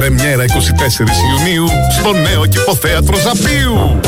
Πρεμιέρα 24 Ιουνίου στο νέο Κηποθέατρο Ζαπίου.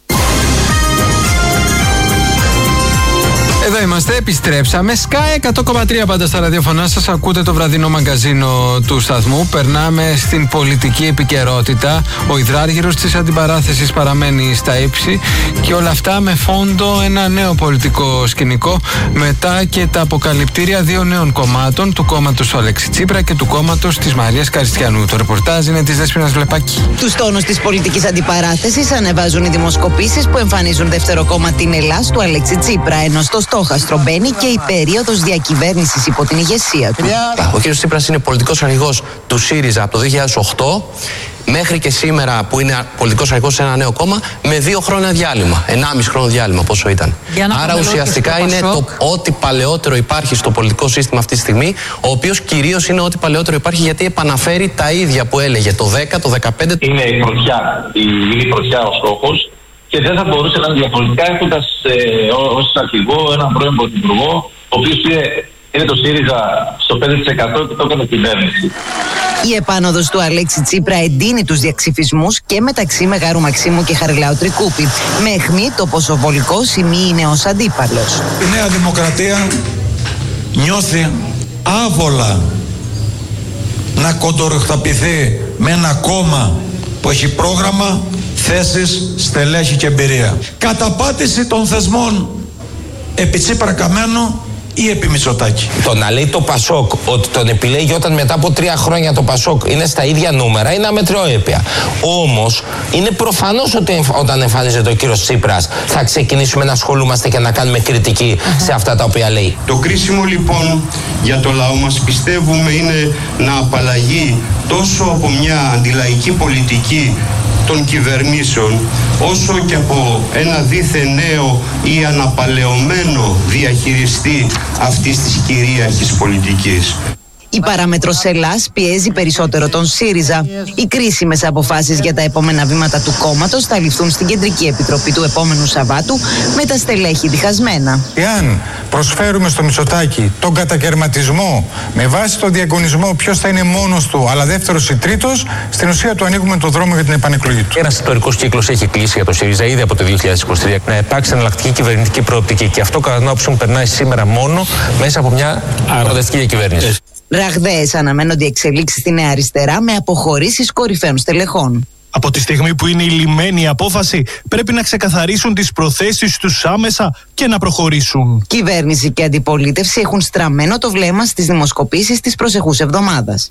Εδώ είμαστε, επιστρέψαμε. Sky 100,3 πάντα στα ραδιοφωνά σας. Ακούτε το βραδινό μαγκαζίνο του σταθμού. Περνάμε στην πολιτική επικαιρότητα. Ο υδράργυρος της αντιπαράθεσης παραμένει στα ύψη. Και όλα αυτά με φόντο ένα νέο πολιτικό σκηνικό. Μετά και τα αποκαλυπτήρια δύο νέων κομμάτων. Του κόμματος του Αλέξη Τσίπρα και του κόμματος της Μαρίας Καριστιανού. Το ρεπορτάζ είναι της Δέσποινας Βλεπάκη. Τους τόνους της πολιτικής αντιπαράθεσης ανεβάζουν οι δημοσκοπήσεις που εμφανίζουν δεύτερο κόμμα την Ελλάδα του Αλέξη Τσίπρα. Ενώ στο στόχαστρο μπαίνει και η περίοδος διακυβέρνησης υπό την ηγεσία του. Ο κ. Τσίπρας είναι πολιτικός αρχηγός του ΣΥΡΙΖΑ από το 2008 μέχρι και σήμερα που είναι πολιτικός αρχηγός σε ένα νέο κόμμα με 2 χρόνια διάλειμμα, 1,5 χρόνο διάλειμμα πόσο ήταν. Άρα ουσιαστικά είναι το ό,τι παλαιότερο υπάρχει στο πολιτικό σύστημα αυτή τη στιγμή, ο οποίος κυρίως είναι ό,τι παλαιότερο υπάρχει γιατί επαναφέρει τα ίδια που έλεγε το 10, το 15. Είναι η πρωτιά, η πρωτιά ο στόχος. Και δεν θα μπορούσε να είναι διαφορετικά έχοντας ως αρχηγό έναν πρώην πρωθυπουργό, ο οποίος είναι το ΣΥΡΙΖΑ στο 5% και το έκανε κυβέρνηση. Η επάνωδος του Αλέξη Τσίπρα εντείνει τους διαξυφισμούς και μεταξύ Μεγάρου Μαξίμου και Χαριλάου Τρικούπη. Με αιχμή το πόσο βολικός η μη είναι ως αντίπαλος. Η Νέα Δημοκρατία νιώθει άβολα να κοντοροχταπηθεί με ένα κόμμα που έχει πρόγραμμα, θέσεις, στελέχη και εμπειρία. Καταπάτηση των θεσμών επί Τσίπρα Καμένου ή επί Μητσοτάκη. Το να λέει το Πασόκ ότι τον επιλέγει όταν μετά από 3 χρόνια το Πασόκ είναι στα ίδια νούμερα είναι αμετριόεπια. Όμως είναι προφανώς ότι όταν εμφανίζεται ο κύριος Τσίπρας θα ξεκινήσουμε να ασχολούμαστε και να κάνουμε κριτική σε αυτά τα οποία λέει. Το κρίσιμο λοιπόν για το λαό μας πιστεύουμε είναι να απαλλαγεί τόσο από μια αντιλαϊκή πολιτική των κυβερνήσεων όσο και από ένα δίθεν νέο ή αναπαλαιωμένο διαχειριστή αυτής της κυρίαρχης πολιτικής. Η παράμετρος Ελλάς πιέζει περισσότερο τον ΣΥΡΙΖΑ. Οι κρίσιμες αποφάσεις για τα επόμενα βήματα του κόμματος θα ληφθούν στην Κεντρική Επιτροπή του επόμενου Σαββάτου με τα στελέχη διχασμένα. Εάν προσφέρουμε στο Μητσοτάκη τον κατακαιρματισμό με βάση τον διαγωνισμό ποιος θα είναι μόνος του, αλλά δεύτερος ή τρίτος, στην ουσία του ανοίγουμε τον δρόμο για την επανεκλογή του. Ένας ιστορικός κύκλος έχει κλείσει για το ΣΥΡΙΖΑ ήδη από το 2023 να υπάρξει εναλλακτική κυβερνητική προοπτική και αυτό κατά την άποψή μου περνάει σήμερα μόνο μέσα από μια προοδευτική διακυβέρνηση. Ραγδαίες αναμένονται οι εξελίξεις στη Νέα Αριστερά με αποχωρήσεις κορυφαίων στελεχών. Από τη στιγμή που είναι η λυμμένη απόφαση, πρέπει να ξεκαθαρίσουν τις προθέσεις τους άμεσα και να προχωρήσουν. Κυβέρνηση και αντιπολίτευση έχουν στραμμένο το βλέμμα στις δημοσκοπήσεις της προσεχούς εβδομάδας.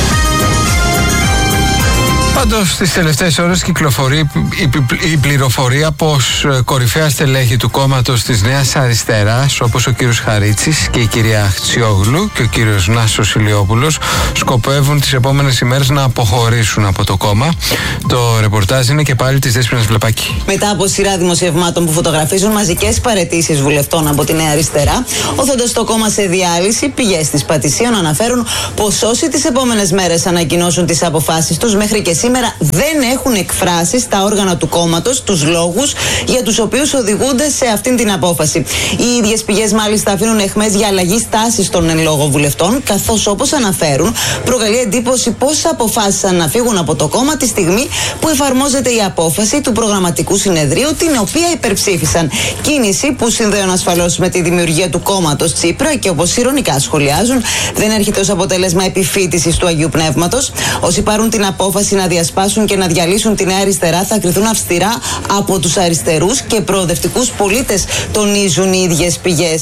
Πάντως στις τελευταίες ώρες κυκλοφορεί η πληροφορία πως κορυφαία στελέχη του κόμματος της Νέας Αριστεράς όπως ο κύριος Χαρίτσης και η κυρία Χτσιόγλου και ο κύριος Νάσος Ηλιόπουλος σκοπεύουν τις επόμενες ημέρες να αποχωρήσουν από το κόμμα. Το ρεπορτάζ είναι και πάλι της Δέσποινας Βλεπάκη. Μετά από σειρά δημοσιευμάτων που φωτογραφίζουν μαζικές παραιτήσεις βουλευτών από τη Νέα Αριστερά, όθοντας το κόμμα σε διάλυση, πηγές της Πατησίων αναφέρουν πως όσοι τις επόμενες μέρες ανακοινώσουν τις αποφάσεις τους μέχρι και σήμερα δεν έχουν εκφράσει στα όργανα του κόμματος τους λόγους για τους οποίους οδηγούνται σε αυτήν την απόφαση. Οι ίδιες πηγές μάλιστα αφήνουν αιχμές για αλλαγή στάσης των εν λόγω βουλευτών, καθώς όπως αναφέρουν προκαλεί εντύπωση πώς αποφάσισαν να φύγουν από το κόμμα τη στιγμή που εφαρμόζεται η απόφαση του προγραμματικού συνεδρίου, την οποία υπερψήφισαν. Κίνηση που συνδέουν ασφαλώς με τη δημιουργία του κόμματος Τσίπρα και όπως ειρωνικά σχολιάζουν, δεν έρχεται ως αποτέλεσμα επιφύτησης του Αγίου Πνεύματος. Όσοι πάρουν την απόφαση να διασπάσουν και να διαλύσουν τη Νέα Αριστερά θα κριθούν αυστηρά από τους αριστερούς και προοδευτικούς πολίτες, τονίζουν οι ίδιες πηγές.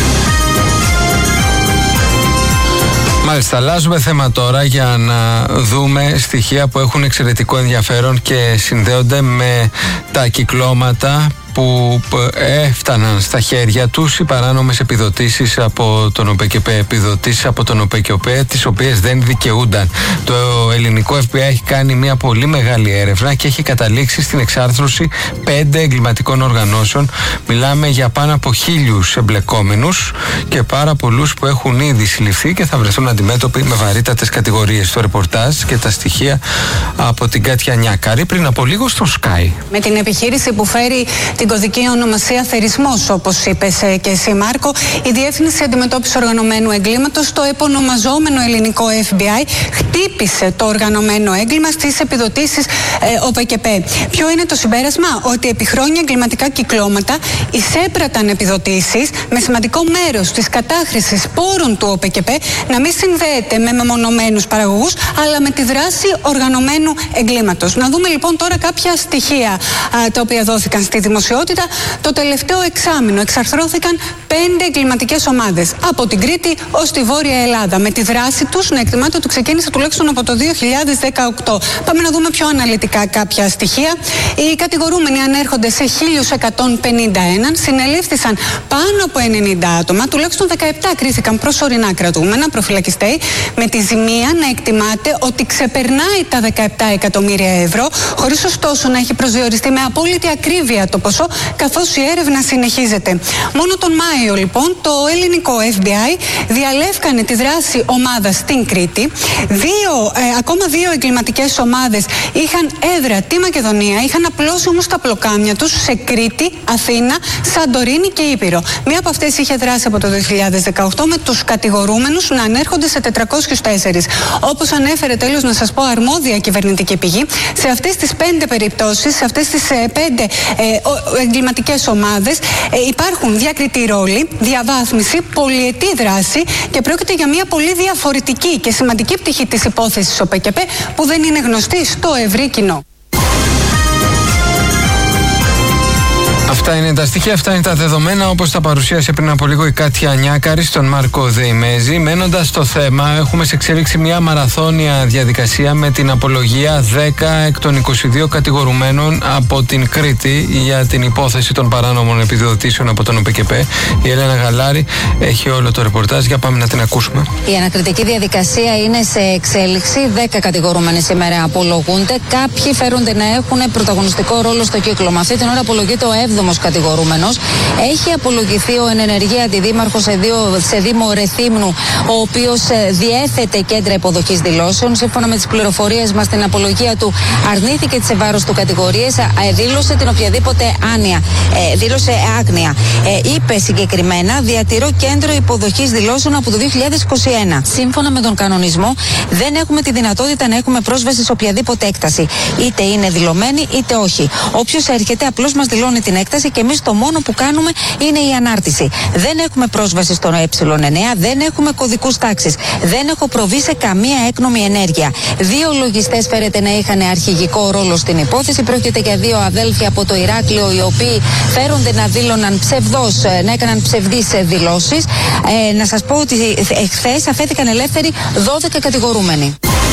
Μάλιστα, αλλάζουμε θέμα τώρα για να δούμε στοιχεία που έχουν εξαιρετικό ενδιαφέρον και συνδέονται με τα κυκλώματα που έφταναν στα χέρια τους οι παράνομες επιδοτήσεις από τον ΟΠΕΚΕΠΕ, επιδοτήσεις από τον ΟΠΕΚΕΠΕ τις οποίες δεν δικαιούνταν. Το ελληνικό FBI έχει κάνει μια πολύ μεγάλη έρευνα και έχει καταλήξει στην εξάρθρωση 5 εγκληματικών οργανώσεων. Μιλάμε για πάνω από 1.000 εμπλεκόμενους και πάρα πολλούς που έχουν ήδη συλληφθεί και θα βρεθούν αντιμέτωποι με βαρύτατες κατηγορίες. Το ρεπορτάζ και τα στοιχεία από την Κάτια Νιάκαρη πριν από λίγο στο Sky. Με την επιχείρηση που φέρει την την κωδική ονομασία θερισμός, όπως είπες και εσύ, Μάρκο. Η Διεύθυνση Αντιμετώπισης Οργανωμένου Εγκλήματος, το επωνομαζόμενο ελληνικό FBI, χτύπησε το οργανωμένο έγκλημα στις επιδοτήσεις ΟΠΚΠ. Ποιο είναι το συμπέρασμα? Ότι επί χρόνια εγκληματικά κυκλώματα εισέπραταν επιδοτήσεις με σημαντικό μέρος της κατάχρησης πόρων του ΟΠΚΠ να μην συνδέεται με μεμονωμένους παραγωγούς, αλλά με τη δράση οργανωμένου εγκλήματος. Να δούμε λοιπόν τώρα κάποια στοιχεία τα οποία δόθηκαν στη δημοσιότητα. Το τελευταίο εξάμηνο εξαρθρώθηκαν 5 εγκληματικές ομάδες από την Κρήτη ως τη Βόρεια Ελλάδα. Με τη δράση τους να εκτιμάται ότι ξεκίνησε τουλάχιστον από το 2018. Πάμε να δούμε πιο αναλυτικά κάποια στοιχεία. Οι κατηγορούμενοι ανέρχονται σε 1.151, συνελήφθησαν πάνω από 90 άτομα, τουλάχιστον 17 κρίθηκαν προσωρινά κρατούμενα, προφυλακιστέοι, με τη ζημία να εκτιμάται ότι ξεπερνάει τα 17 εκατομμύρια ευρώ, χωρίς ωστόσο να έχει προσδιοριστεί με απόλυτη ακρίβεια το ποσό, καθώς η έρευνα συνεχίζεται. Μόνο τον Μάιο, λοιπόν, το ελληνικό FBI διαλεύκανε τη δράση ομάδας στην Κρήτη. Ακόμα δύο εγκληματικές ομάδες είχαν έδρα τη Μακεδονία, είχαν απλώσει όμως τα πλοκάμια τους σε Κρήτη, Αθήνα, Σαντορίνη και Ήπειρο. Μία από αυτές είχε δράσει από το 2018, με τους κατηγορούμενους να ανέρχονται σε 404. Όπως ανέφερε τέλος, να σας πω, αρμόδια κυβερνητική πηγή, σε αυτές τις 5 περιπτώσεις, σε αυτές τις 5 εγκληματικές ομάδες υπάρχουν διακριτή ρόλη, διαβάθμιση, πολυετή δράση και πρόκειται για μια πολύ διαφορετική και σημαντική πτυχή της υπόθεσης ΟΠΚΠ που δεν είναι γνωστή στο ευρύ κοινό. Αυτά είναι τα στοιχεία, αυτά είναι τα δεδομένα, όπως τα παρουσίασε πριν από λίγο η Κάτια Νιάκαρη στον Μάρκο Δεϊμέζη. Μένοντας στο θέμα, έχουμε σε εξέλιξη μια μαραθώνια διαδικασία με την απολογία 10 εκ των 22 κατηγορουμένων από την Κρήτη για την υπόθεση των παράνομων επιδοτήσεων από τον ΟΠΚΠ. Η Έλενα Γαλάρη έχει όλο το ρεπορτάζ, για πάμε να την ακούσουμε. Η ανακριτική διαδικασία είναι σε εξέλιξη. 10 κατηγορούμενοι σήμερα απολογούνται. Κάποιοι φέρονται να έχουν πρωταγωνιστικό ρόλο στο κύκλωμα. Αυτή την ώρα απολογείται ο 7ος κατηγορούμενος. Έχει απολογηθεί ο εν ενεργεία αντιδήμαρχος σε Δήμο Ρεθύμνου, ο οποίος διέθετε κέντρα υποδοχής δηλώσεων. Σύμφωνα με τις πληροφορίες μας, στην απολογία του αρνήθηκε τις ευάρος του κατηγορίες, δήλωσε την οποιαδήποτε άνοια, δήλωσε άγνοια. Είπε συγκεκριμένα: διατηρώ κέντρο υποδοχής δηλώσεων από το 2021. Σύμφωνα με τον κανονισμό, δεν έχουμε τη δυνατότητα να έχουμε πρόσβαση σε οποιαδήποτε έκταση. Είτε είναι δηλωμένη είτε όχι. Όποιος έρχεται απλώς μας δηλώνει την έκταση και εμείς το μόνο που κάνουμε είναι η ανάρτηση. Δεν έχουμε πρόσβαση στο Ε9, δεν έχουμε κωδικούς τάξης. Δεν έχω προβεί σε καμία έκνομη ενέργεια. 2 λογιστές φέρεται να είχαν αρχηγικό ρόλο στην υπόθεση. Πρόκειται για 2 αδέλφια από το Ηράκλειο, οι οποίοι φέρονται να δήλωναν ψευδώς, να έκαναν ψευδείς δηλώσεις. Να σας πω ότι εχθές αφέθηκαν ελεύθεροι 12 κατηγορούμενοι.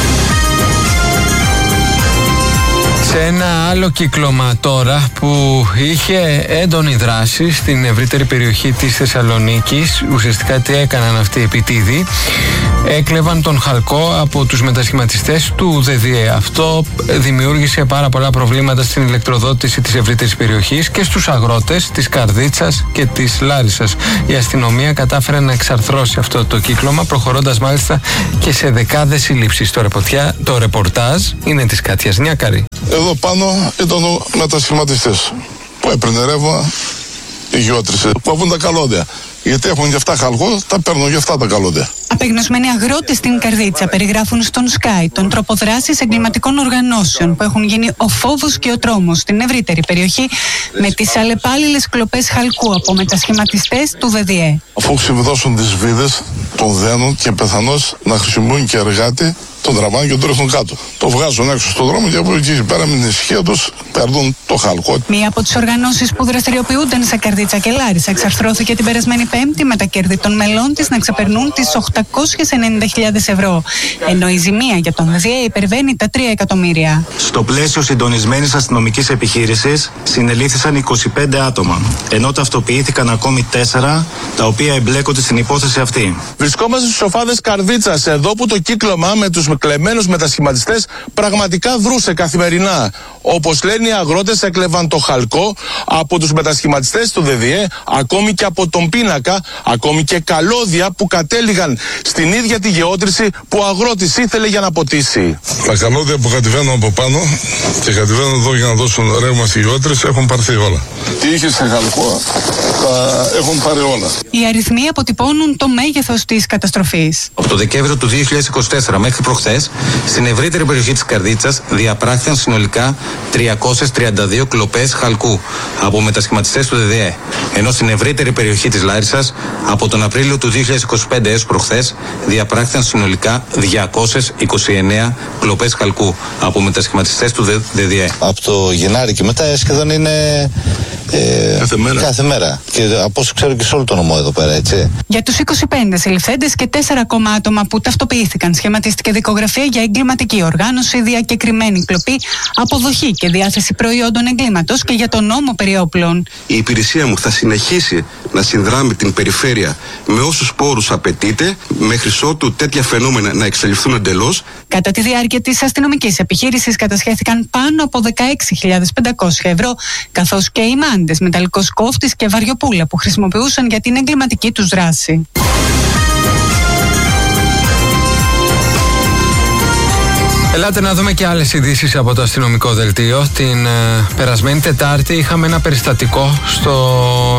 Σε ένα άλλο κύκλωμα τώρα που είχε έντονη δράση στην ευρύτερη περιοχή της Θεσσαλονίκης, ουσιαστικά τι έκαναν αυτοί οι επιτίδοι? Έκλεβαν τον χαλκό από τους μετασχηματιστές του ΔΔΕ. Αυτό δημιούργησε πάρα πολλά προβλήματα στην ηλεκτροδότηση της ευρύτερης περιοχής και στους αγρότες της Καρδίτσας και της Λάρισσας. Η αστυνομία κατάφερε να εξαρθρώσει αυτό το κύκλωμα, προχωρώντας μάλιστα και σε δεκάδες συλλήψεις. Το ρεπορτάζ είναι της Κάτιας Νιάκαρη. Εδώ πάνω ήταν μετασχηματιστές που έπαιρνε ρεύμα οι γεώτρες, κόβουν τα καλώδια. Γιατί έχουν και αυτά χαλκό, τα παίρνουν και αυτά τα καλώδια. Απεγνωσμένοι αγρότες στην Καρδίτσα περιγράφουν στον Sky τον τρόπο δράσης εγκληματικών οργανώσεων που έχουν γίνει ο φόβος και ο τρόμος στην ευρύτερη περιοχή, με τις αλλεπάλληλες κλοπές χαλκού από μετασχηματιστές του ΔΔΕ. Αφού ξεβιδώσουν τις βίδες των δένων και πιθανώς να χρησιμοποιούν και εργάτη, τον τραβάνε και τον ρίχνουν κάτω. Το βγάζουν έξω στον δρόμο και από εκεί πέρα με την ησυχία τους παίρνουν το χαλκό. Μία από τις οργανώσεις που δραστηριοποιούνταν σε Καρδίτσα και Λάρισα εξαρθρώθηκε την περασμένη Πέμπτη, με τα κέρδη των μελών της να ξεπερνούν τις 890.000 ευρώ. Ενώ η ζημία για τον ΔΔΕ υπερβαίνει τα 3 εκατομμύρια. Στο πλαίσιο συντονισμένης αστυνομικής επιχείρησης συνελήφθησαν 25 άτομα, ενώ ταυτοποιήθηκαν ακόμη 4, τα οποία εμπλέκονται στην υπόθεση αυτή. Βρισκόμαστε στους σοφάδες Καρδίτσας, εδώ που το κύκλωμα με τους κλεμμένους μετασχηματιστές πραγματικά δρούσε καθημερινά. Όπως λένε οι αγρότες, έκλεβαν το χαλκό από τους μετασχηματιστές του ΔΔΕ, ακόμη και από τον πίνακα, ακόμη και καλώδια που κατέληγαν στην ίδια τη γεώτρηση που ο αγρότης ήθελε για να ποτίσει. Τα καλώδια που κατεβαίνουν από πάνω και κατεβαίνουν εδώ για να δώσουν ρεύμα στη γεώτρηση έχουν πάρθει όλα. Τι είχε σε χαλκό, τα έχουν πάρει όλα. Οι αριθμοί αποτυπώνουν το μέγεθος της καταστροφής. Από το Δεκέμβριο του 2024 μέχρι προχθές, στην ευρύτερη περιοχή της Καρδίτσας διαπράχθηκαν συνολικά 332 κλοπές χαλκού από μετασχηματιστές του ΔΔΕ. Ενώ στην ευρύτερη περιοχή της Λάρισσας, από τον Απρίλιο του 2025 έως προχθές, διαπράχθηκαν συνολικά 229 κλοπές χαλκού από μετασχηματιστές του ΔΔΕ. Από το Γενάρη και μετά σχεδόν είναι κάθε μέρα. Και από όσο ξέρω και σε όλο το νομό εδώ πέρα, έτσι. Για τους 25 συλληφθέντες και 4 ακόμα άτομα που ταυτοποιήθηκαν, σχηματίστηκε δικογραφία για εγκληματική οργάνωση, διακεκριμένη κλοπή, αποδοχή και διάθεση προϊόντων εγκλήματος και για τον νόμο περί όπλων. Η υπηρεσία μου θα συνεχίσει να συνδράμει την περιφέρεια με όσους πόρους απαιτείται, μέχρι ότου τέτοια φαινόμενα να εξαλειφθούν εντελώς. Κατά τη διάρκεια της αστυνομικής επιχείρησης κατασχέθηκαν πάνω από 16.500 ευρώ, καθώς και οι μάντες, μεταλλικός κόφτης και βαριοπούλα που χρησιμοποιούσαν για την εγκληματική τους δράση. Ελάτε να δούμε και άλλες ειδήσεις από το αστυνομικό δελτίο. Την περασμένη Τετάρτη είχαμε ένα περιστατικό στο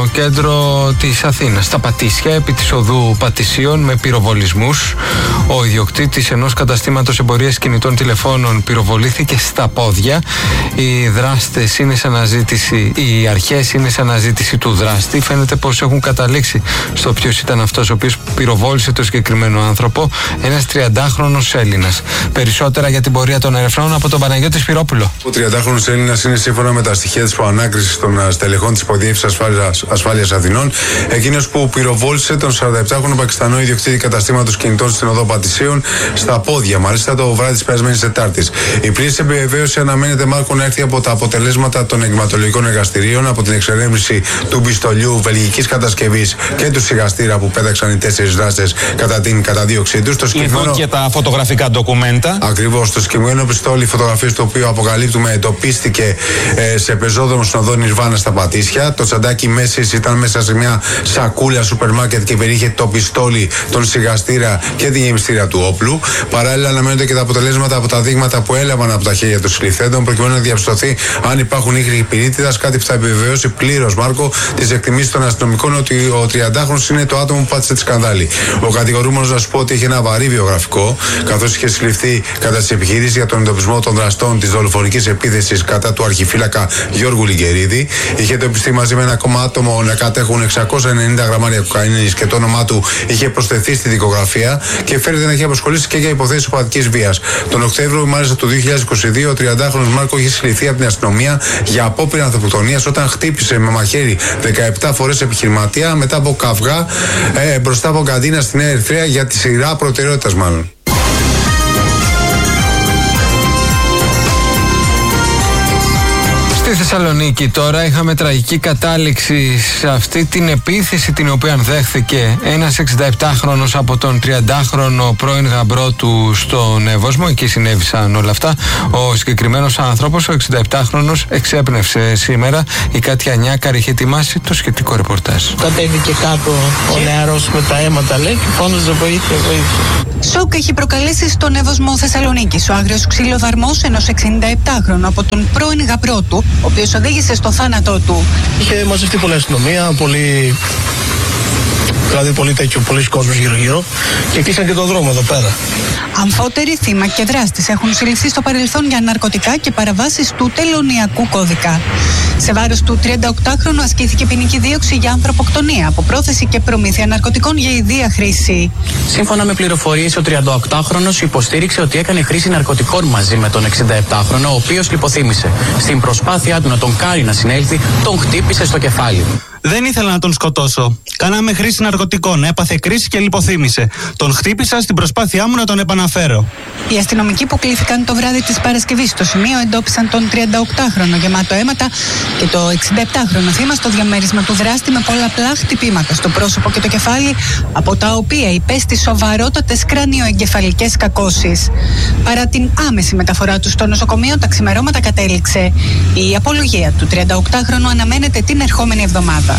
κέντρο της Αθήνας, στα Πατήσια, επί της οδού Πατησίων, με πυροβολισμούς. Ο ιδιοκτήτης ενός καταστήματος εμπορίας κινητών τηλεφώνων πυροβολήθηκε στα πόδια. Οι δράστες είναι σε αναζήτηση, οι αρχές είναι σε αναζήτηση του δράστη. Φαίνεται πως έχουν καταλήξει στο ποιος ήταν αυτός ο οποίος πυροβόλησε το συγκεκριμένο άνθρωπο, ένας 30χρονος Έλληνας. Περισσότερα για την πορεία των ερευνών από τον Παναγιώτη Σπυρόπουλο. Ο 30χρονος Έλληνας είναι, σύμφωνα με τα στοιχεία της προανάκρισης των στελεχών της Υποδιεύθυνσης Ασφάλειας Αθηνών, εκείνος που πυροβόλησε τον 47χρονο Πακιστανό ιδιοκτήτη καταστήματος κινητών στην οδό Πατησίων στα πόδια, μάλιστα το βράδυ της περασμένης Τετάρτης. Η πλήρης επιβεβαίωση αναμένεται, Μάρκο, να έρθει από τα αποτελέσματα των εγκληματολογικών εργαστηρίων, από την εξερεύνηση του πιστολιού βελγικής κατασκευής και του σιγαστήρα που πέταξαν οι 4 δράστες κατά την καταδίωξή τους. Εδώ και τα φωτογραφικά ντοκουμέντα. Ακριβώς. Το συγκεκριμένο πιστόλι, φωτογραφίες το οποίο αποκαλύπτουμε, εντοπίστηκε σε πεζόδρομο στην οδό Νιρβάνα στα Πατήσια. Το τσαντάκι Μέσης ήταν μέσα σε μια σακούλα σούπερ μάρκετ και περιείχε το πιστόλι, τον σιγαστήρα και την γεμιστήρα του όπλου. Παράλληλα, αναμένονται και τα αποτελέσματα από τα δείγματα που έλαβαν από τα χέρια των συλληφθέντων, προκειμένου να διαπιστωθεί αν υπάρχουν ίχνη πυρίτιδας, κάτι που θα επιβεβαιώσει πλήρως, Μάρκο, τις εκτιμήσεις των αστυνομικών ότι ο 30χρονος είναι το άτομο που πάτησε τη σκανδάλη. Ο κατηγορούμενος, να σου πω ότι είχε ένα βαρύ βιογραφικό, καθώς είχε συλληφθεί κατά τη επιχείρηση για τον εντοπισμό των δραστών της δολοφονικής επίθεσης κατά του αρχιφύλακα Γιώργου Λιγκερίδη. Είχε εντοπιστεί μαζί με ένα ακόμα άτομο να κατέχουν 690 γραμμάρια κοκαίνης και το όνομά του είχε προσθεθεί στη δικογραφία και φέρεται να έχει απασχολήσει και για υποθέσεις οπαδικής βίας. Τον Οκτώβριο, μάλιστα, του 2022, ο 30χρονος Μάρκο είχε συλληφθεί από την αστυνομία για απόπειρα ανθρωποκτονίας όταν χτύπησε με μαχαίρι 17 φορές επιχειρηματία μετά από καυγά μπροστά από καντίνα στη Νέα Ερυθρέα για τη σειρά προτεραιότητας, μάλλον. Στη Θεσσαλονίκη τώρα είχαμε τραγική κατάληξη σε αυτή την επίθεση την οποία δέχθηκε ένας 67χρονος από τον 30χρονο πρώην γαμπρό του στον Εύωσμο. Εκεί συνέβησαν όλα αυτά. Ο συγκεκριμένος άνθρωπος, ο 67χρονος, εξέπνευσε σήμερα. Η Κάτια Νιάκαρη είχε ετοιμάσει το σχετικό ρεπορτάζ. Κατέβηκε κάτω ο νεαρός με τα αίματα, λέει, και φώναζε βοήθεια. Σοκ έχει προκαλέσει στον Εύωσμο Θεσσαλονίκης ο άγριος ξυλοδαρμός ενός 67χρονου από τον πρώην γαμπρό του, ο οποίος οδήγησε στο θάνατό του. Είχε μαζευτεί πολλή αστυνομία, δηλαδή πολλοί κόσμος γύρω-γύρω και κλείσαν και τον δρόμο εδώ πέρα. Αμφότεροι, θύμα και δράστης έχουν συλληφθεί στο παρελθόν για ναρκωτικά και παραβάσεις του τελωνειακού κώδικα. Σε βάρος του 38χρονου ασκήθηκε ποινική δίωξη για ανθρωποκτονία από πρόθεση και προμήθεια ναρκωτικών για ιδία χρήση. Σύμφωνα με πληροφορίες, ο 38χρονος υποστήριξε ότι έκανε χρήση ναρκωτικών μαζί με τον 67χρονο, ο οποίος λιποθύμησε. Στην προσπάθειά του να τον κάνει να συνέλθει, τον χτύπησε στο κεφάλι. Δεν ήθελα να τον σκοτώσω. Κάναμε χρήση ναρκωτικών, έπαθε κρίση και λιποθύμησε. Τον χτύπησα στην προσπάθειά μου να τον επαναφέρω. Οι αστυνομικοί που κλήθηκαν το βράδυ της Παρασκευής στο σημείο εντόπισαν τον 38χρονο γεμάτο αίματα και το 67χρονο θύμα στο διαμέρισμα του δράστη με πολλαπλά χτυπήματα στο πρόσωπο και το κεφάλι, από τα οποία υπέστη σοβαρότατες κρανιοεγκεφαλικές κακώσεις. Παρά την άμεση μεταφορά του στο νοσοκομείο, τα ξημερώματα κατέληξε. Η απολογία του 38χρονου αναμένεται την ερχόμενη εβδομάδα.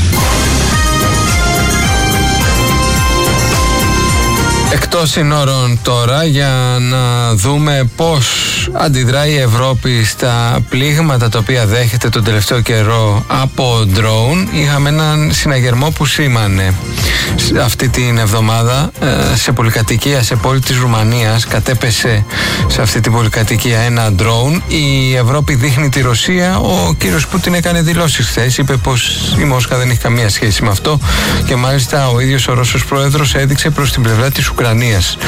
Εκτός συνόρων τώρα, για να δούμε πώς αντιδράει η Ευρώπη στα πλήγματα τα οποία δέχεται τον τελευταίο καιρό από ντρόουν. Είχαμε έναν συναγερμό που σήμανε αυτή την εβδομάδα σε πολυκατοικία σε πόλη της Ρουμανίας. Κατέπεσε σε αυτή την πολυκατοικία ένα ντρόουν. Η Ευρώπη δείχνει τη Ρωσία. Ο κύριος Πούτιν έκανε δηλώσεις χθες. Είπε πως η Μόσχα δεν έχει καμία σχέση με αυτό και μάλιστα ο ίδιος ο Ρώσος πρόεδρος έδειξε προς την πλευρά της Ουκρανίας.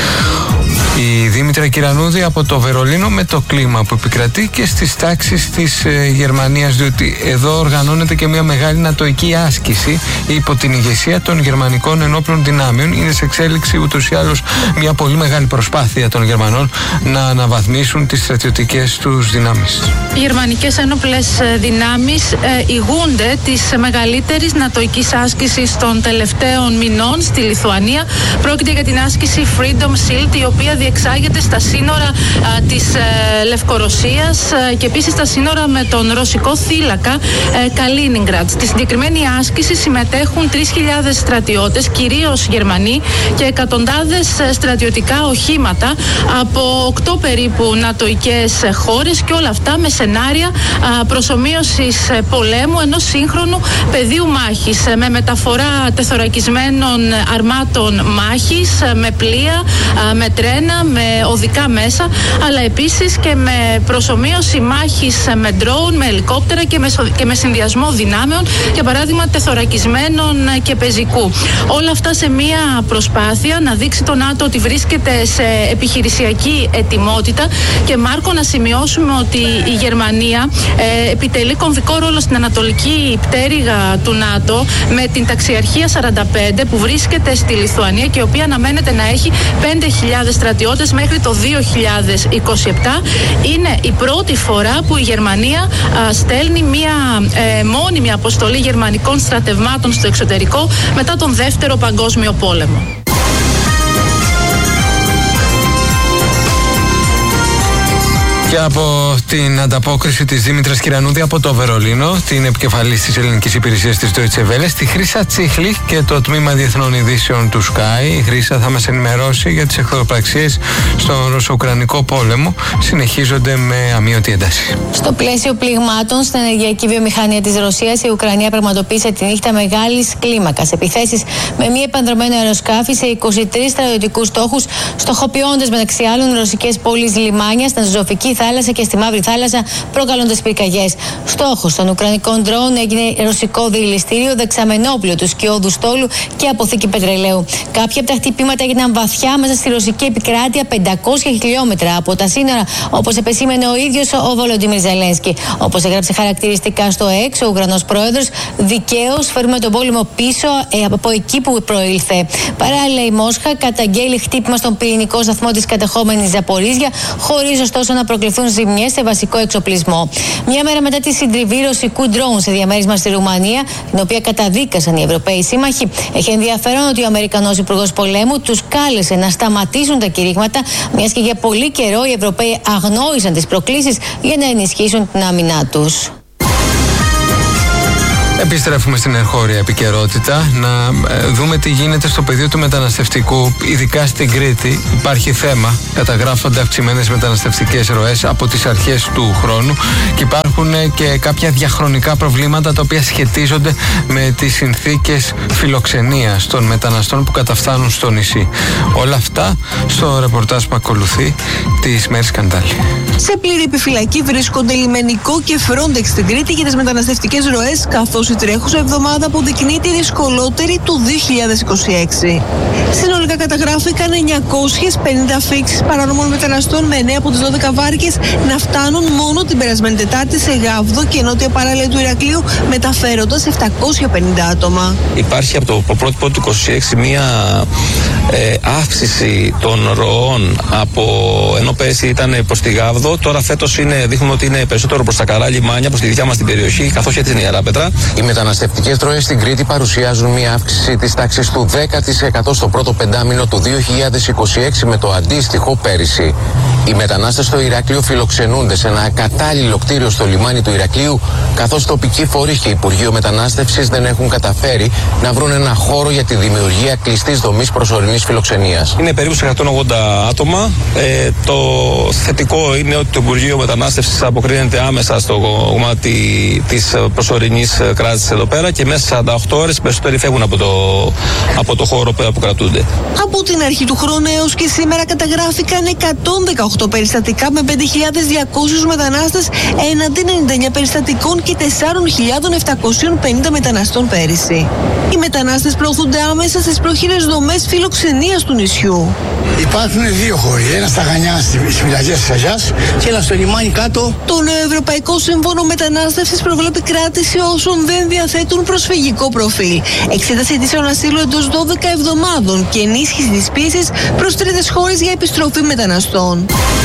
Η Δήμητρα Κυρανούδη από το Βερολίνο με το κλίμα που επικρατεί και στις τάξεις της Γερμανίας, διότι εδώ οργανώνεται και μια μεγάλη νατοϊκή άσκηση υπό την ηγεσία των γερμανικών ενόπλων δυνάμεων. Είναι σε εξέλιξη ούτως ή άλλως μια πολύ μεγάλη προσπάθεια των Γερμανών να αναβαθμίσουν τις στρατιωτικές τους δυνάμεις. Οι γερμανικές ενόπλες δυνάμεις ηγούνται της μεγαλύτερης νατοϊκής άσκησης των τελευταίων μηνών στη Λιθουανία. Πρόκειται για την άσκηση Freedom Shield, η οποία διεξάγεται στα σύνορα της Λευκορωσίας και επίσης στα σύνορα με τον ρωσικό θύλακα Καλίνιγκραντ. Στη συγκεκριμένη άσκηση συμμετέχουν 3.000 στρατιώτες, κυρίως Γερμανοί, και εκατοντάδες στρατιωτικά οχήματα από 8 περίπου νατοικές χώρες, και όλα αυτά με σενάρια προσομοίωσης πολέμου ενός σύγχρονου πεδίου μάχης, με μεταφορά τεθωρακισμένων αρμάτων μάχης, με πλοία, με τρένα, με οδικά μέσα, αλλά επίσης και με προσομοίωση μάχης με ντρόουν, με ελικόπτερα και με συνδυασμό δυνάμεων, για παράδειγμα τεθωρακισμένων και πεζικού. Όλα αυτά σε μια προσπάθεια να δείξει το ΝΑΤΟ ότι βρίσκεται σε επιχειρησιακή ετοιμότητα. Και Μάρκο, να σημειώσουμε ότι η Γερμανία επιτελεί κομβικό ρόλο στην ανατολική πτέρυγα του ΝΑΤΟ με την ταξιαρχία 45 που βρίσκεται στη Λιθουανία και η οποία αναμένεται να έχει 5.000 στρατιώτες μέχρι το 2027. Είναι η πρώτη φορά που η Γερμανία στέλνει μια μόνιμη αποστολή γερμανικών στρατευμάτων στο εξωτερικό μετά τον Δεύτερο Παγκόσμιο Πόλεμο. Και από την ανταπόκριση της Δήμητρας Κυρανούδη από το Βερολίνο, την επικεφαλής της ελληνικής υπηρεσίας της Deutsche Welle, στη Χρύσα Τσίχλη και το τμήμα διεθνών ειδήσεων του Sky. Η Χρύσα θα μας ενημερώσει για τις εχθροπραξίες στον Ρωσο-Ουκρανικό πόλεμο. Συνεχίζονται με αμείωτη ένταση. Στο πλαίσιο πληγμάτων στην ενεργειακή βιομηχανία της Ρωσίας, η Ουκρανία πραγματοποίησε τη νύχτα μεγάλης κλίμακας επιθέσεις με μη επανδρωμένο αεροσκάφη σε 23 στρατιωτικούς στόχους, στοχοποιώντας μεταξύ άλλων ρωσικές πόλεις λιμάνια στην Αζωφική θάλασσα και στη Μαύρη Θάλασσα, προκαλώντας πυρκαγιές. Στόχος των Ουκρανικών ντρόουν έγινε ρωσικό διελιστήριο, δεξαμενόπλαιο του σκιώδου στόλου και αποθήκη πετρελαίου. Κάποια από τα χτυπήματα έγιναν βαθιά μέσα στη ρωσική επικράτεια, 500 χιλιόμετρα από τα σύνορα, όπως επεσήμενε ο ίδιος ο Βολοντίμιρ Ζελένσκι. Όπως έγραψε χαρακτηριστικά στο X ο Ουκρανός πρόεδρος, δικαίως φέρουμε τον πόλεμο πίσω από εκεί που προήλθε. Παράλληλα, η Μόσχα καταγγέλει χτύπημα στον πυρηνικό σταθμό της κατεχόμενης Ζαπορίζια, χωρίς ωστόσο να προκληθούν ζημιές σε βασικό εξοπλισμό. Μια μέρα μετά τη συντριβή ρωσικού ντρόουν σε διαμέρισμα στη Ρουμανία, την οποία καταδίκασαν οι Ευρωπαίοι σύμμαχοι, έχει ενδιαφέρον ότι ο Αμερικανός Υπουργός Πολέμου τους κάλεσε να σταματήσουν τα κηρύγματα, μιας και για πολύ καιρό οι Ευρωπαίοι αγνόησαν τις προκλήσεις για να ενισχύσουν την άμυνά τους. Επιστρέφουμε στην εγχώρια επικαιρότητα να δούμε τι γίνεται στο πεδίο του μεταναστευτικού, ειδικά στην Κρήτη. Υπάρχει θέμα, καταγράφονται αυξημένες μεταναστευτικές ροές από τις αρχές του χρόνου και υπάρχουν και κάποια διαχρονικά προβλήματα τα οποία σχετίζονται με τις συνθήκες φιλοξενίας των μεταναστών που καταφθάνουν στο νησί. Όλα αυτά στο ρεπορτάζ που ακολουθεί της Μέρης Καντάλη. Σε πλήρη επιφυλακή βρίσκονται λιμενικό και Frontex στην Κρήτη για τις μεταναστευτικές ροές, καθώς η τρέχουσα εβδομάδα αποδεικνύεται η δυσκολότερη του 2026. Συνολικά καταγράφηκαν 950 αφήξεις παρανόμων μεταναστών, με 9 από τις 12 βάρκες να φτάνουν μόνο μόνο την περασμένη Τετάρτη σε Γάβδο και νότια παράλια του Ηρακλείου, μεταφέροντας 750 άτομα. Υπάρχει από το πρότυπο του 26 μία αύξηση των ροών ενώ πέρσι ήταν προς τη Γάβδο, τώρα φέτος δείχνουμε ότι είναι περισσότερο προς τα Καρά λιμάνια, προς τη δικιά μας την περιοχή, καθώς και την Ιεράπετρα. Οι μεταναστευτικές ροές στην Κρήτη παρουσιάζουν μία αύξηση της τάξης του 10% στο πρώτο πεντάμηνο του 2026 με το αντίστοιχο πέρυσι. Οι μετανάστες στο Ηράκλειο φιλοξενούνται σε ένα ακατάλληλο κτίριο στο λιμάνι του Ηρακλείου, καθώς τοπικοί φορείς και Υπουργείο Μετανάστευσης δεν έχουν καταφέρει να βρουν ένα χώρο για τη δημιουργία κλειστής δομής προσωρινής φιλοξενίας. Είναι περίπου σε 180 άτομα. Το θετικό είναι ότι το Υπουργείο Μετανάστευσης αποκρίνεται άμεσα στο κομμάτι της προσωρινής κράτησης εδώ πέρα και μέσα σε 48 ώρες οι περισσότεροι φεύγουν από το χώρο που κρατούνται. Από την αρχή του χρόνου έως και σήμερα καταγράφηκαν 118 περιστατικά με 5.200 μετανάστες έναντι 99 περιστατικών και 4.750 μεταναστών πέρυσι. Οι μετανάστες προωθούνται άμεσα στις πρόχειρες δομές φιλοξενίας του νησιού. Υπάρχουν δύο χώροι, ένα στα Χανιά, στις φυλακές της Αγιάς και ένα στο λιμάνι κάτω. Το νέο Ευρωπαϊκό Σύμφωνο Μετανάστευσης προβλέπει κράτηση όσων δεν διαθέτουν προσφυγικό προφίλ, εξέταση αιτήσεων ασύλου εντός 12 εβδομάδων και ενίσχυση της πίεσης προς τρίτες χώρες για επιστροφή μεταναστών.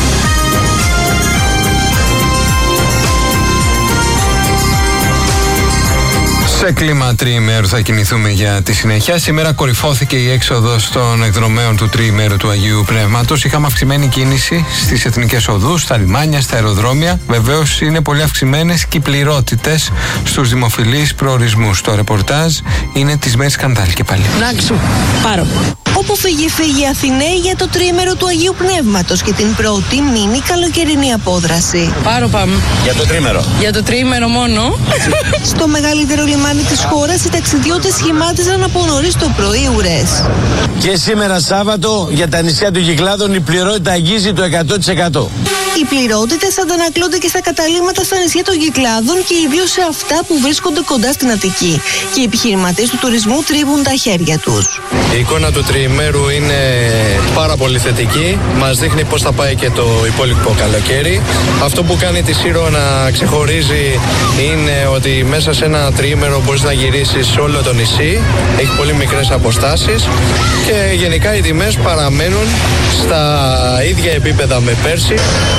Σε κλίμα τριημέρου θα κινηθούμε για τη συνέχεια. Σήμερα κορυφώθηκε η έξοδος των εκδρομέων του τριημέρου του Αγίου Πνεύματος. Είχαμε αυξημένη κίνηση στις εθνικές οδούς, στα λιμάνια, στα αεροδρόμια. Βεβαίως είναι πολύ αυξημένες και οι πληρότητες στους δημοφιλείς προορισμούς. Το ρεπορτάζ είναι της Μέρης Σκανδάλη και πάλι. Νάξου, πάρω. Όπου φύγει Αθηναίοι για το τριήμερο του Αγίου Πνεύματος και την πρώτη μίνι καλοκαιρινή απόδραση. Πάρω πάμε. Για το τρίμερο. Για το τρίμερο μόνο. Στο μεγαλύτερο λιμάνι της χώρας οι ταξιδιώτες σχημάτιζαν από νωρίς το πρωί ουρές. Και σήμερα Σάββατο για τα νησιά των Κυκλάδων η πληρότητα αγγίζει το 100%. Οι πληρότητες αντανακλώνται και στα καταλήμματα στα νησιά των Κυκλάδων και ιδίως σε αυτά που βρίσκονται κοντά στην Αττική. Και οι επιχειρηματίες του τουρισμού τρίβουν τα χέρια τους. Η εικόνα του τριημέρου είναι πάρα πολύ θετική. Μας δείχνει πώς θα πάει και το υπόλοιπο καλοκαίρι. Αυτό που κάνει τη Σύρο να ξεχωρίζει είναι ότι μέσα σε ένα τριήμερο μπορείς να γυρίσεις σε όλο το νησί. Έχει πολύ μικρές αποστάσεις και γενικά οι τιμές παραμένουν στα ίδια επίπεδα με πέρσι.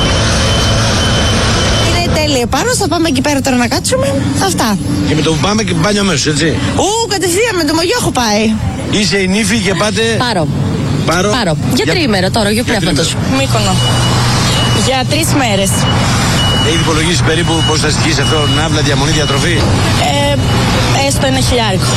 Τέλεια, πάνω θα πάμε εκεί πέρα τώρα να κάτσουμε. Αυτά. Και με το που πάμε και μπάνιο αμέσως, έτσι. Κατευθείαν με το Μογιό έχω πάει. Είσαι η νύφη και πάτε. Πάρω. Για τριήμερο τώρα, για Πνεύματος. Μύκονο. Για 3 μέρες. Έχει υπολογίσει περίπου πώς θα στοιχήσει αυτό, ναύλα, διαμονή, διατροφή. Έστω 1.000.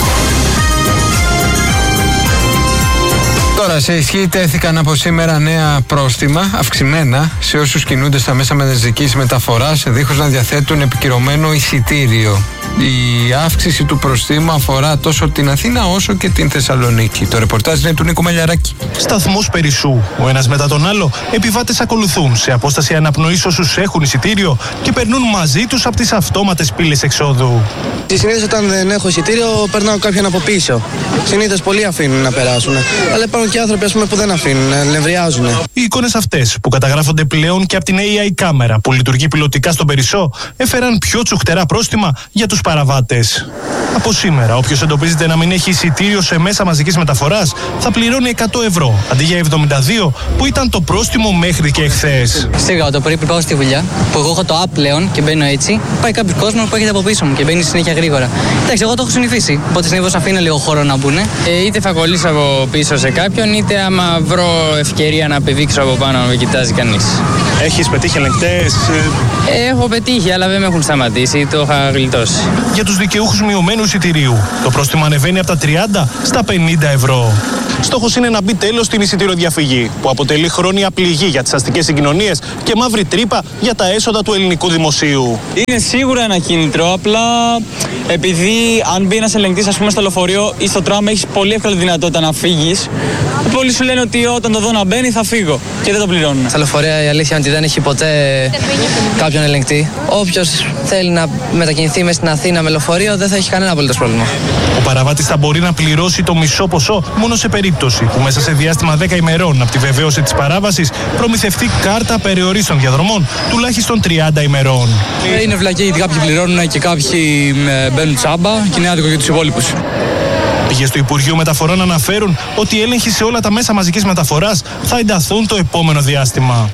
Τώρα σε ισχύ τέθηκαν από σήμερα νέα πρόστιμα, αυξημένα, σε όσους κινούνται στα μέσα μαζικής μεταφοράς δίχως να διαθέτουν επικυρωμένο εισιτήριο. Η αύξηση του προστίμου αφορά τόσο την Αθήνα όσο και την Θεσσαλονίκη. Το ρεπορτάζ είναι του Νίκου Μελιαράκη. Σταθμός Περισσού. Ο ένας μετά τον άλλο, επιβάτες ακολουθούν σε απόσταση αναπνοής όσους έχουν εισιτήριο και περνούν μαζί τους από τις αυτόματες πύλες εξόδου. Συνήθως όταν δεν έχω εισιτήριο, περνάω κάποιον από πίσω. Συνήθως πολλοί αφήνουν να περάσουν. Αλλά υπάρχουν και άνθρωποι που δεν αφήνουν, νευριάζουν. Οι εικόνες αυτές, που καταγράφονται πλέον και από την AI κάμερα που λειτουργεί πιλωτικά στον Περισσό, έφεραν πιο τσουχτερά πρόστιμα για τους παραβάτες. Από σήμερα, όποιος εντοπίζεται να μην έχει εισιτήριο σε μέσα μαζικής μεταφοράς, θα πληρώνει 100 ευρώ, αντί για 72 που ήταν το πρόστιμο μέχρι και εχθές. Σίγουρα το πρωί πριν πάω στη δουλειά, που εγώ έχω το app πλέον και μπαίνω έτσι, πάει κάποιο κόσμο που έχετε από πίσω μου και μπαίνει συνέχεια γρήγορα. Εντάξει, εγώ το έχω συνηθίσει. Οπότε συνήθως αφήνω λίγο χώρο να μπουν. Είτε θα κολλήσω από πίσω σε κάποιον, είτε άμα βρω ευκαιρία να πηδήξω από πάνω να με κοιτάζει κανείς. Έχεις πετύχει ελεγκτές? Έχω πετύχει, αλλά δεν με έχουν σταματήσει, το είχα γλιτώσει. Για τους δικαιούχους μειωμένου εισιτηρίου, το πρόστιμο ανεβαίνει από τα 30 στα 50 ευρώ. Στόχος είναι να μπει τέλος στην εισιτηροδιαφυγή, που αποτελεί χρόνια πληγή για τις αστικές συγκοινωνίες και μαύρη τρύπα για τα έσοδα του ελληνικού δημοσίου. Είναι σίγουρα ένα κίνητρο, απλά επειδή αν μπει ένας ελεγκτής, ας πούμε, στο λεωφορείο ή στο τραμ, έχεις πολύ εύκολη δυνατότητα να φύγεις. Πολλοί σου λένε ότι όταν το δω να μπαίνει θα φύγω και δεν το πληρώνουν. Στα λεωφορεία η αλήθεια είναι ότι δεν έχει ποτέ κάποιον ελεγκτή. Όποιος θέλει να μετακινηθεί μέσα στην Αθήνα με λεωφορείο δεν θα έχει κανένα απολύτως πρόβλημα. Ο παραβάτης θα μπορεί να πληρώσει το μισό ποσό μόνο σε περίπτωση περίπτωση που μέσα σε διάστημα 10 ημερών από τη βεβαίωση της παράβασης προμηθευτεί κάρτα περιορίστων διαδρομών τουλάχιστον 30 ημερών. Είναι βλακή γιατί κάποιοι πληρώνουν και κάποιοι μπαίνουν τσάμπα και είναι άδικο για τους υπόλοιπους. Πηγές του Υπουργείου Μεταφορών αναφέρουν ότι οι έλεγχοι σε όλα τα μέσα μαζικής μεταφοράς θα ενταθούν το επόμενο διάστημα.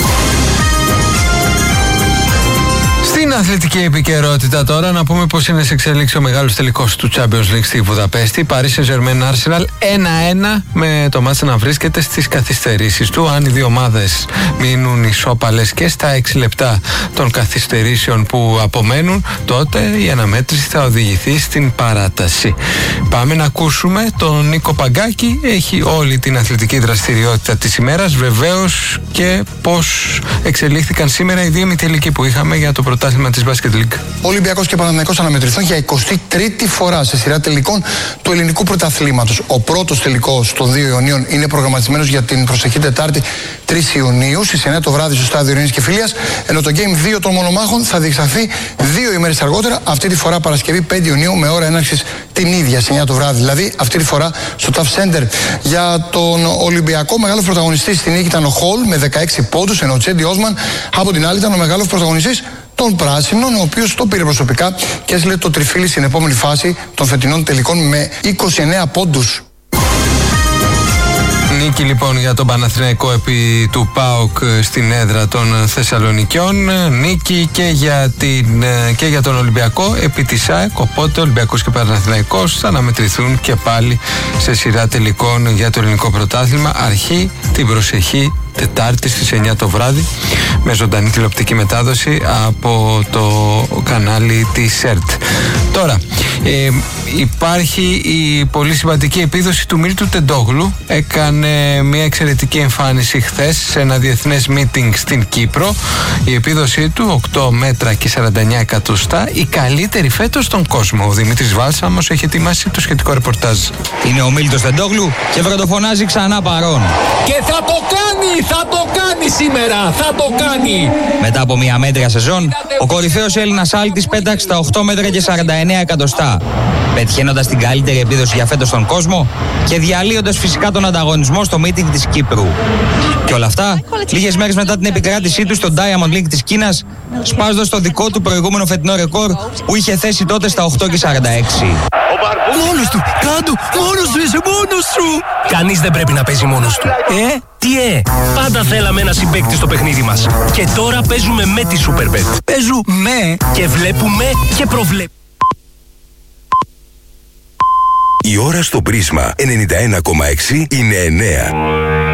Στην αθλητική επικαιρότητα τώρα να πούμε πως είναι σε εξέλιξη ο μεγάλος τελικός του Champions League στη Βουδαπέστη. Paris Saint-Germain Arsenal 1-1 με το μάτς να βρίσκεται στις καθυστερήσεις του. Αν οι δύο ομάδες μείνουν ισόπαλες και στα 6 λεπτά των καθυστερήσεων που απομένουν, τότε η αναμέτρηση θα οδηγηθεί στην παράταση. Πάμε να ακούσουμε τον Νίκο Παγκάκη. Έχει όλη την αθλητική δραστηριότητα της ημέρας, βεβαίως και πώς εξελίχθηκαν σήμερα οι δύο ημιτελικοί που είχαμε για το πρωτάθλημα της Basket League. Ο Ολυμπιακός και Παναθηναϊκός αναμετρηθούν για 23η φορά σε σειρά τελικών του ελληνικού πρωταθλήματος. Ο πρώτος τελικός των δύο Ιωνίων είναι προγραμματισμένος για την προσεχή Τετάρτη 3 Ιουνίου στις 9 το βράδυ στο στάδιο Ειρήνης και Φιλίας, ενώ το Game 2 των μονομάχων θα διεξαχθεί 2 ημέρες αργότερα, αυτή τη φορά Παρασκευή 5 Ιουνίου με ώρα έναρξης την ίδια στις 9 το βράδυ, δηλαδή αυτή τη φορά στο TAF Center. Για τον Ολυμπιακό, μεγάλος πρωταγωνιστής στην νίκη ήταν ο Χολ με 16 πόντους, ενώ ο Τσέντι Όσμαν από την άλλη ήταν ο μεγάλος πρωταγωνιστής των Πράσινων, ο οποίος το πήρε προσωπικά και έστειλε το τριφύλι στην επόμενη φάση των φετινών τελικών με 29 πόντους. Νίκη λοιπόν για τον Παναθηναϊκό επί του ΠΑΟΚ στην έδρα των Θεσσαλονικιών. Νίκη και για τον Ολυμπιακό επί της ΑΕΚ. Οπότε Ολυμπιακός και Παναθηναϊκός θα αναμετρηθούν και πάλι σε σειρά τελικών για το ελληνικό πρωτάθλημα. Αρχή την προσεχή Τετάρτη στις 9 το βράδυ με ζωντανή τηλεοπτική μετάδοση από το κανάλι της ΕΡΤ. Τώρα υπάρχει η πολύ σημαντική επίδοση του Μίλτου Τεντόγλου. Έκανε μια εξαιρετική εμφάνιση χθες σε ένα διεθνές meeting στην Κύπρο. Η επίδοσή του 8 μέτρα και 49 εκατοστά, η καλύτερη φέτος στον κόσμο. Ο Δημήτρης Βάλσαμος έχει ετοιμάσει το σχετικό ρεπορτάζ. Είναι ο Μίλτος Τεντόγλου και βροντοφωνάζει ξανά παρόν. Και θα το κάνει! Θα το κάνει σήμερα! Θα το κάνει! Μετά από μια μέτρια σεζόν, ο κορυφαίος Έλληνας άλτης πέταξε τα 8 μέτρα και 49 εκατοστά, πετυχαίνοντας την καλύτερη επίδοση για φέτος στον κόσμο και διαλύοντας φυσικά τον ανταγωνισμό στο meeting της Κύπρου. Και όλα αυτά, λίγες μέρες μετά την επικράτησή του στο Diamond League της Κίνας, σπάζοντας το δικό του προηγούμενο φετινό ρεκόρ που είχε θέσει τότε στα 8 και 46. Μόνος του! Κάντο! Μόνος του! Είσαι μόνος σου! Κανείς δεν πρέπει να παίζει μόνος του. Τι πάντα θέλαμε ένα συμπαίκτη στο παιχνίδι μας. Και τώρα παίζουμε με τη Superbet. Παίζουμε και βλέπουμε και προβλέπουμε. Η ώρα στο Πρίσμα 91,6 είναι 9.